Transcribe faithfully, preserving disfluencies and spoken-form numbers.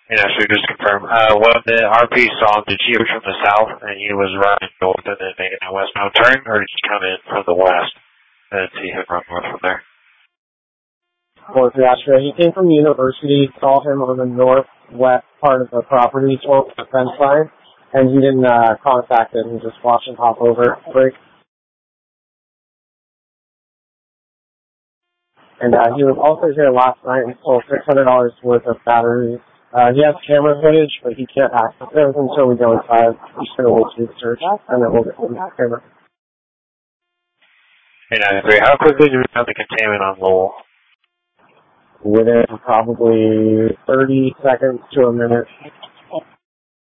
Yeah, so just confirm. Uh, when the R P saw him, did she approach from the south and he was running north and then making a westbound turn, or did she come in from the west and see him run north from there? Well, Astra, he came from the university, saw him on the northwest part of the property, towards the fence line, and he didn't uh, contact him. He just watched him hop over, break. And uh, he was also here last night and stole six hundred dollars worth of batteries. Uh, he has camera footage, but he can't access it until we go inside. He's going to wait to search, and then we'll get him the camera. Hey, nine three, how quickly do we found the containment on Lowell? Within probably thirty seconds to a minute.